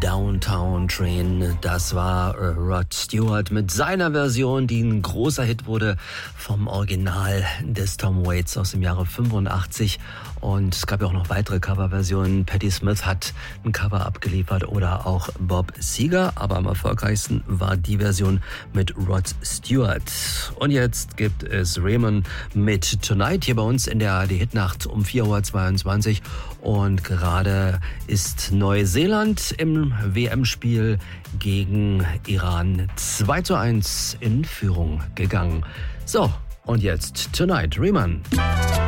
Downtown Train. Das war Rod Stewart mit seiner Version, die ein großer Hit wurde vom Original des Tom Waits aus dem Jahre 85. Und es gab ja auch noch weitere Coverversionen. Patti Smith hat ein Cover abgeliefert oder auch Bob Seger. Aber am erfolgreichsten war die Version mit Rod Stewart. Und jetzt gibt es Raymond mit Tonight hier bei uns in der ARD-Hitnacht um 4:22 Uhr. Und gerade ist Neuseeland im WM-Spiel gegen Iran 2:1 in Führung gegangen. So, und jetzt Tonight, Riemann.